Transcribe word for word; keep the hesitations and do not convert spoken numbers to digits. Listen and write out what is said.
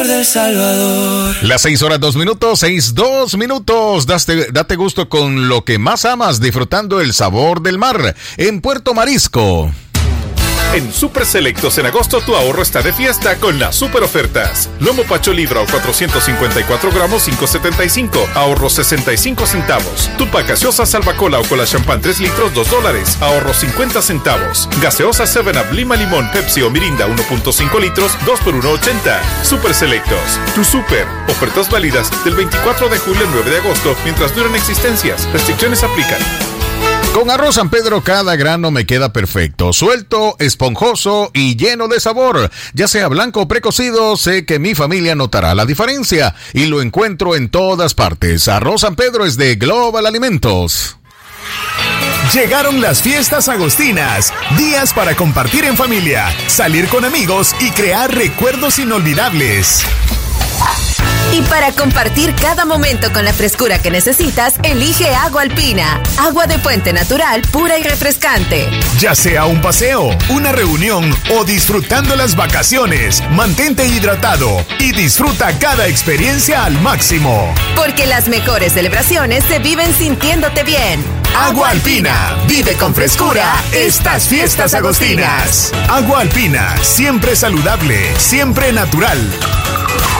del Salvador. Las seis horas dos minutos, seis, dos minutos. Daste, date gusto con lo que más amas, disfrutando el sabor del mar en Puerto Marisco. En Super Selectos en agosto tu ahorro está de fiesta con las super ofertas. Lomo Pacho Libra o cuatrocientos cincuenta y cuatro gramos, cinco setenta y cinco, ahorro sesenta y cinco centavos. Tupac gaseosa Salvacola o Cola Champán tres litros, dos dólares, ahorro cincuenta centavos. Gaseosa seven up Lima Limón, Pepsi o Mirinda uno punto cinco litros, dos por uno ochenta. Super Selectos, tu super. Ofertas válidas del veinticuatro de julio al nueve de agosto mientras duran existencias. Restricciones aplican. Con arroz San Pedro cada grano me queda perfecto, suelto, esponjoso y lleno de sabor. Ya sea blanco o precocido, sé que mi familia notará la diferencia y lo encuentro en todas partes. Arroz San Pedro es de Global Alimentos. Llegaron las fiestas agostinas, días para compartir en familia, salir con amigos y crear recuerdos inolvidables. Y para compartir cada momento con la frescura que necesitas, elige Agua Alpina. Agua de fuente natural, pura y refrescante. Ya sea un paseo, una reunión o disfrutando las vacaciones, mantente hidratado y disfruta cada experiencia al máximo. Porque las mejores celebraciones se viven sintiéndote bien. Agua Alpina, vive con frescura estas fiestas agostinas. Agua Alpina, siempre saludable, siempre natural.